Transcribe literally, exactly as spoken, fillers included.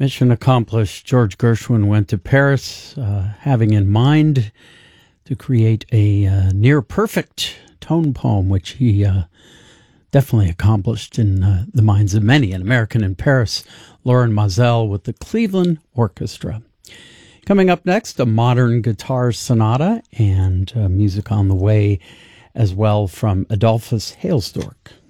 Mission accomplished. George Gershwin went to Paris, uh, having in mind to create a uh, near-perfect tone poem, which he uh, definitely accomplished in uh, the minds of many. An American in Paris, Lorin Maazel with the Cleveland Orchestra. Coming up next, a modern guitar sonata and uh, music on the way as well from Adolphus Hailstork.